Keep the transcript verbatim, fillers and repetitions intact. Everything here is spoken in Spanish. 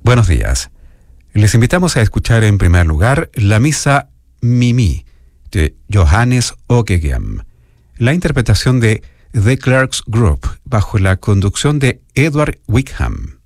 Buenos días. Les invitamos a escuchar en primer lugar la misa Mimi de Johannes Ockeghem, la interpretación de The Clerks Group bajo la conducción de Edward Wickham.